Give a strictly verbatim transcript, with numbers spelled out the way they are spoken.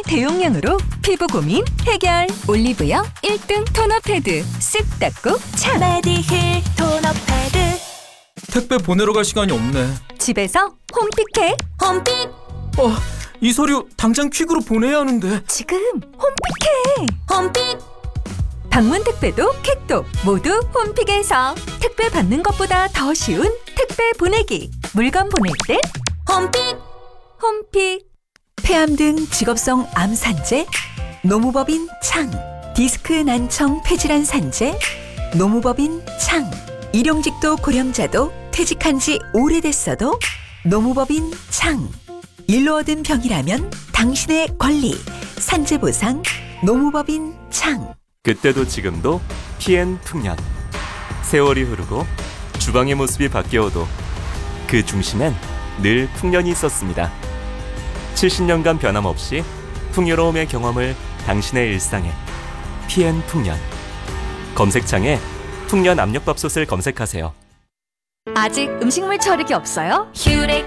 대용량으로 피부 고민 해결. 올리브영 일 등 토너 패드 쓱 닦고 참. 메디힐 토너 패드. 택배 보내러 갈 시간이 없네. 집에서 홈픽해. 홈픽 어, 이 서류 당장 퀵으로 보내야 하는데. 지금 홈픽해. 홈픽 방문 택배도 퀵도 모두 홈픽에서. 택배 받는 것보다 더 쉬운 택배 보내기. 물건 보낼 땐 홈픽 홈픽. 폐암 등 직업성 암 산재, 노무법인 창. 디스크 난청 폐질환 산재, 노무법인 창. 일용직도 고령자도 퇴직한 지 오래됐어도 노무법인 창. 일로 얻은 병이라면 당신의 권리. 산재보상 노무법인 창. 그때도 지금도 피엔 풍년. 세월이 흐르고 주방의 모습이 바뀌어도 그 중심엔 늘 풍년이 있었습니다. 칠십 년간 변함없이 풍요로움의 경험을 당신의 일상에. 피엔 풍년. 검색창에 풍년 압력밥솥을 검색하세요. 아직 음식물 처리기 없어요? 휴렉